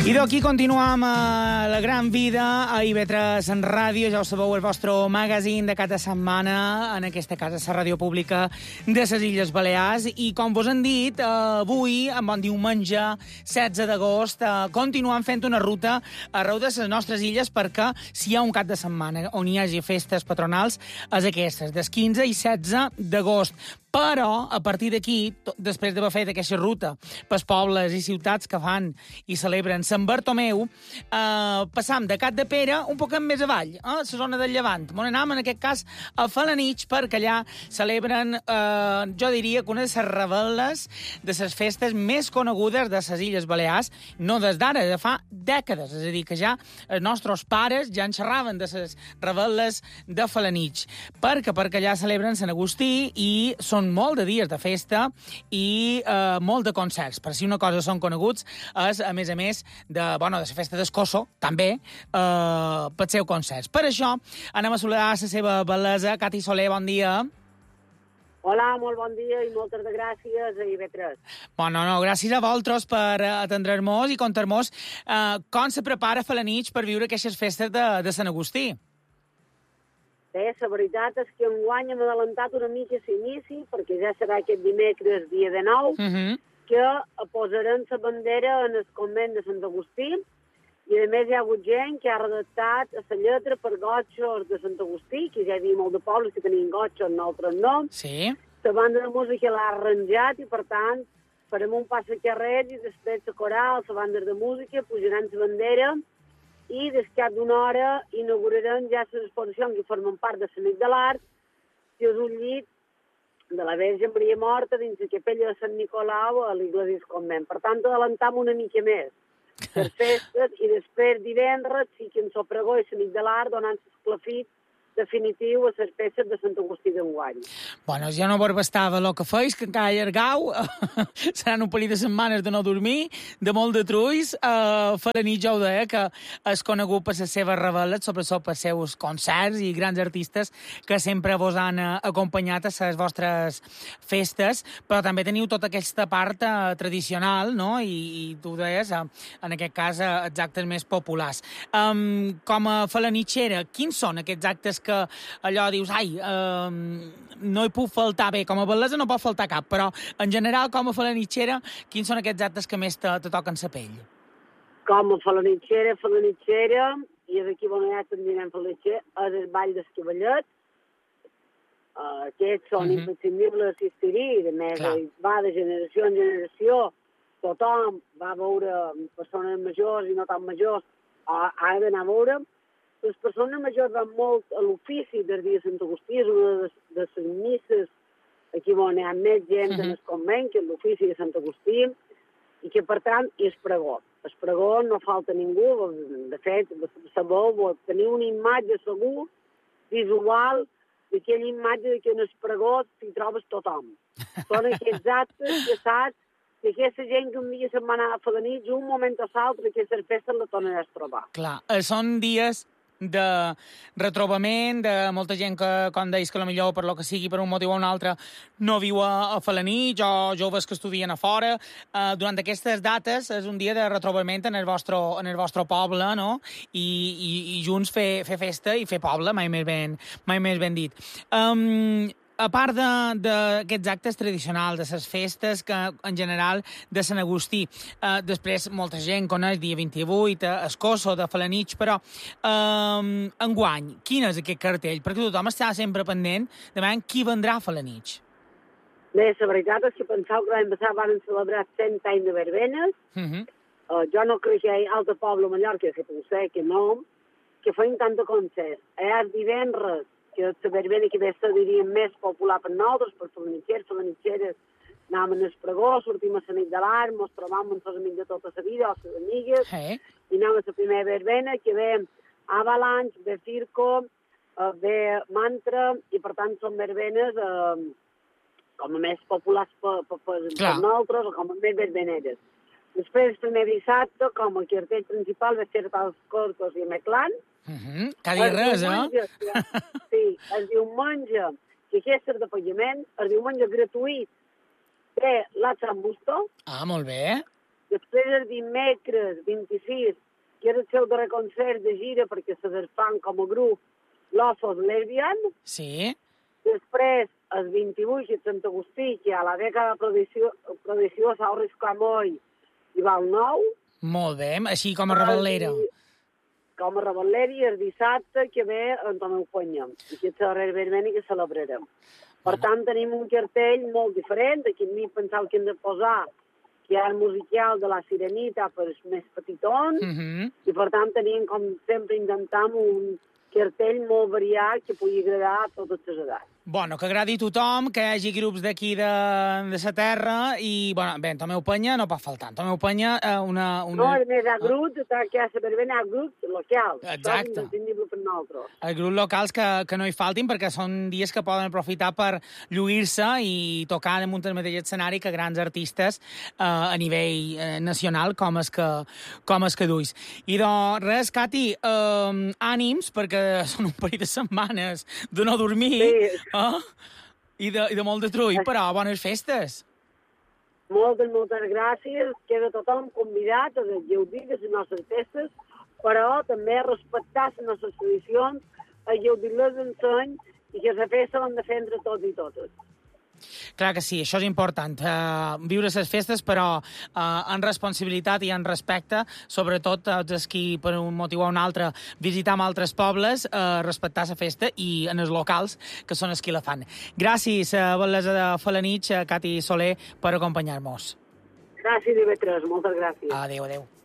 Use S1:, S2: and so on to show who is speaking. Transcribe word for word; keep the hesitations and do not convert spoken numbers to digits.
S1: I d'aquí continuam a la gran vida a I V tres en ràdio. Ja ho sabeu, el vostre magazín de cada setmana, en aquesta casa, la ràdio pública de les Illes Balears. I com vos han dit, avui, en bon diumenge, setze d'agost, continuem fent una ruta arreu de les nostres illes perquè si hi ha un cap de setmana on hi hagi festes patronals és aquestes, des quinze i setze d'agost. Però, a partir d'aquí, després d'haver fet aquesta ruta pels pobles i ciutats que fan i celebren Sant Bartomeu, eh, passam de Cap de Pere un poc més avall, a la zona del Llevant. On anam, en aquest cas, a Felanitx, perquè allà celebren, eh, jo diria, que una de les revel·les de les festes més conegudes de les Illes Balears, no des d'ara, de fa dècades. És a dir, que ja els nostres pares ja en xerraven de les revel·les de Felanitx. Perquè, perquè allà celebren Sant Agustí i són molt de dies de festa i eh, molt de concerts. Per si una cosa són coneguts és, a més a més, de, bueno, de la festa d'Escosso, també, eh, per seu concerts. Per això, anem a saludar la seva bellesa. Cati Soler, bon dia.
S2: Hola, molt bon dia i moltes de gràcies a I V tres.
S1: Bueno, no, gràcies a vosaltres per atendre-nos i contar-nos eh, com se prepara Felanitx per viure aquestes festes de, de Sant Agustí.
S2: Bé, la veritat és que enguany hem adelantat una mica l'inici, perquè ja serà aquest dimecres, dia de nou, uh -huh. que posaran la bandera en el convent de Sant Agustí, i a més hi ha hagut gent que ha redactat la lletra per gotxos de Sant Agustí, que ja hi havia molt de pobles que tenien gotxos en altres noms.
S1: Sí.
S2: La banda de música l'ha arranjat i, per tant, farem un pas a carrer i després la coral, la banda de música, pujaran la bandera i des cap d'una hora inaugurarem ja les exposicions que formen part de la nit de l'art, que és un llit de la Verge Maria Morta dins la capella de Sant Nicolau a l'Iglésia del Convent. Per tant, adelantam una mica més les festes i després divendres sí que ens pregó i la nit de l'art donant l'esclafit definitiu a les festes de Sant Agustí d'enguany.
S1: Bueno, ja no vos bastava el que feis, que encara allargau. Seran un parell de setmanes de no dormir, de molt de trulls. Uh, Felanitx, ja ho deia, que és conegut per les seves revel·les, sobretot per els seus concerts i grans artistes que sempre vos han uh, acompanyat a les vostres festes, però també teniu tota aquesta part uh, tradicional, no? I, i tu deies, uh, en aquest cas, uh, els actes més populars. Um, com a felanitxera, quins són aquests actes que allò dius, ai, eh, no hi puc faltar bé, com a bellesa no pot faltar cap, però en general, com a felanitxera, quins són aquests actes que més te, te toquen la pell?
S2: Com a felanitxera, felanitxera, i d'aquí bon ja també direm felanitxera, és el ball d'escavallet. Uh, aquests són uh -huh. imprescindibles assistir-hi, a més, Clar. va de generació en generació, tothom va a veure persones majors i no tan majors, ha, ha d'anar a veure. Les persones majors van molt a l'ofici del dia de Sant Agustí, és una de, de les misses aquí on hi ha més gent uh -huh. en el convent, que és l'ofici de Sant Agustí, i que, per tant, és pregó. El pregó no falta ningú, de fet, sabeu, teniu una imatge segur, visual, d'aquella imatge de que en el pregó t'hi trobes tothom. Són aquests actes que saps que aquesta gent que un dia se'n va anar a Felanitx, un moment o l'altre, aquestes festes la tornaràs a trobar.
S1: Clar, són dies de retrobament, de molta gent que, com deies, que potser per lo que sigui, per un motiu o un altre, no viu a, a Felanitx, o joves que estudien a fora. Uh, durant aquestes dates és un dia de retrobament en el vostre, en el vostre poble, no? I, i, i junts fer, fer festa i fer poble, mai més ben, mai més ben dit. Um, A part d'aquests actes tradicionals, de les festes, que en general de Sant Agustí, eh, després molta gent coneix dia vint-i-vuit, a Escosso, de Felanitx, però eh, enguany, quin és aquest cartell? Perquè tothom està sempre pendent de veure qui vendrà a Felanitx.
S2: Bé, la veritat és que pensava que l'any passat van celebrar cent anys de verbenes. Uh -huh. uh, jo no crec que hi ha altre poble a Mallorca, que potser que no, que feien tant de concerts. Allà divendres, que la verbena que ve se diria més popular per nosaltres, per felanitxers, felanitxeres, anàvem al pregó, sortim a la nit de l'art, mos trobàvem amb els amics de tota la vida, o les amigues, hey. i anàvem a la primera verbena, que ve Avalanche, ve Circo, eh, ve Mantra, i per tant són verbenes eh, com a més populars per, per, per, per nosaltres, o com a més verbeneres. Després, el primer dissabte, com a cartell principal, va ser als Cortos i a Meclan.
S1: Uh -huh. Que dir res, eh?
S2: Sí, el diumenge, que aquestes de pagament, el diumenge gratuït, ve la Sant Busto.
S1: Ah, molt bé.
S2: Després el dimecres vint-i-sis, que era el seu darrer concert de gira perquè se desfan com a grup l'Ossos Lesbian.
S1: Sí.
S2: Després, el vint-i-vuit, que és Sant Agustí, que a la dècada prodigiosa Auris Camoi hi va el nou.
S1: Molt bé, així com a revetllera.
S2: Com a revetllera, i el dissabte que ve Antonio Peña. I aquest serà el vermeni que celebrarem. Per tant, tenim un cartell molt diferent. Aquí m'hi pensava que hem de posar que hi ha el musical de la Sirenita per als més petitons. Uh -huh. I per tant, tenim, com sempre, intentam un cartell molt variat que pugui agradar a totes les edats.
S1: Bueno, que agradi a tothom, que hi hagi grups d'aquí de, de sa terra, i, bueno, bé, en Tomeu Penya no pot faltar. En Tomeu Penya, eh, una, una...
S2: No, a més, hi ha grups, ah. que hi ha saber hi ha grups locals.
S1: Exacte.
S2: Això és imprescindible per nosaltres.
S1: Els grups locals que, que no hi faltin, perquè són dies que poden aprofitar per lluir-se i tocar damunt el mateix escenari que grans artistes eh, a nivell eh, nacional, com és que, com és que duis. I doncs, res, Cati, eh, ànims, perquè són un parell de setmanes de no dormir,
S2: sí.
S1: eh? I, de, i de molt de trull, però bones festes.
S2: Moltes, moltes gràcies. Queda tothom convidat a gaudir de les nostres festes, però també respectar les nostres tradicions, a gaudir-les d'enseny i que la festa l'hem de fer entre tots i totes.
S1: Clar que sí, això és important, uh, viure les festes, però uh, en responsabilitat i en respecte, sobretot tots els qui, per un motiu o un altre, visitam altres pobles, uh, respectar la festa i en els locals, que són els qui la fan. Gràcies, uh, Bellesa de Felanitx, uh, Cati Soler, per acompanyar-nos.
S2: Gràcies, I V tres, moltes gràcies.
S1: Adéu, adéu.